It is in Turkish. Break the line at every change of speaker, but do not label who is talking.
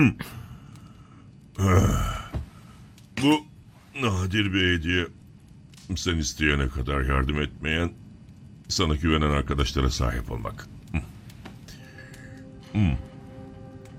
Bu nadir bir hediye. Sen isteyene kadar yardım etmeyen, sana güvenen arkadaşlara sahip olmak.